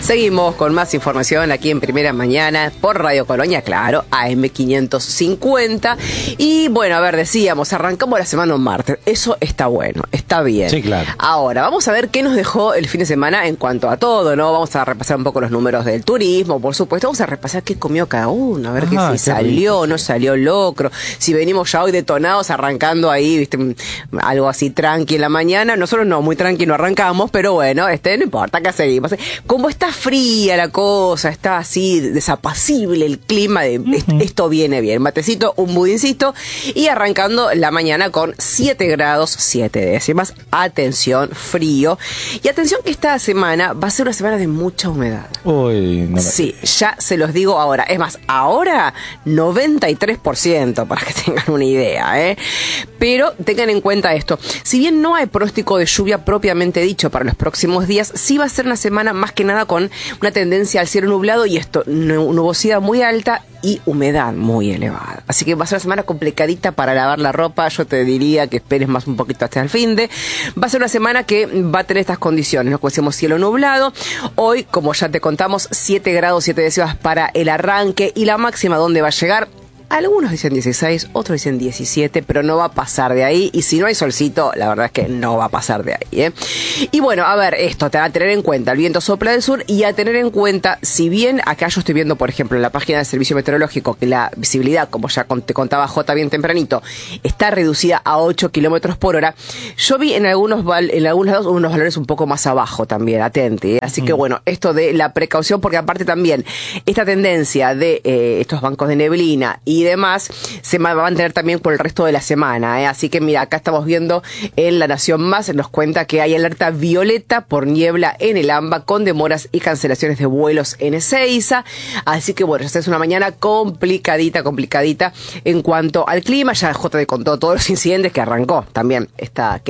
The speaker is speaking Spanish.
Seguimos con más información aquí en Primera Mañana por Radio Colonia, claro, AM550. Y bueno, a ver, decíamos, arrancamos la semana un martes. Eso está bueno, está bien. Sí, claro. Ahora, vamos a ver qué nos dejó el fin de semana en cuanto a todo, ¿no? Vamos a repasar un poco los números del turismo, por supuesto. Vamos a repasar qué comió cada uno, a ver si salió, no salió locro. Si venimos ya hoy detonados, arrancando ahí, viste, algo así tranqui en la mañana. Nosotros no, muy tranqui no arrancamos, pero bueno, no importa, acá seguimos. Como está fría la cosa, está así desapacible el clima, esto viene bien. Matecito, un budincito y arrancando la mañana con 7 grados 7 décimas. Atención, frío. Y atención que esta semana va a ser una semana de mucha humedad. Uy, no. Sí, ya se los digo ahora. Es más, ahora 93%, para que tengan una idea, ¿eh? Pero tengan en cuenta esto. Si bien no hay pronóstico de lluvia propiamente dicho para los próximos días, sí va a ser una semana más que nada con una tendencia al cielo nublado y esto, nubosidad muy alta y humedad muy elevada. Así que va a ser una semana complicadita para lavar la ropa. Yo te diría que esperes más un poquito hasta el fin de. Va a ser una semana que va a tener estas condiciones, ¿no? Como decimos, cielo nublado. Hoy, como ya te contamos, 7 grados 7 décimas para el arranque y la máxima donde va a llegar. Algunos dicen 16, otros dicen 17, pero no va a pasar de ahí. Y si no hay solcito, la verdad es que no va a pasar de ahí, ¿eh? Y bueno, a ver, esto te va a tener en cuenta. El viento sopla del sur y a tener en cuenta, si bien acá yo estoy viendo, por ejemplo, en la página del Servicio Meteorológico, que la visibilidad, como ya te contaba Jota bien tempranito, está reducida a 8 kilómetros por hora. Yo vi en algunos lados unos valores un poco más abajo también, atente, ¿eh? Así que bueno, esto de la precaución, porque aparte también esta tendencia de estos bancos de neblina y demás se va a mantener también por el resto de la semana, ¿eh? Así que mira, acá estamos viendo en La Nación Más, nos cuenta que hay alerta violeta por niebla en el AMBA con demoras y cancelaciones de vuelos en Ezeiza. Así que bueno, esta es una mañana complicadita en cuanto al clima. Ya J te contó todos los incidentes que arrancó también esta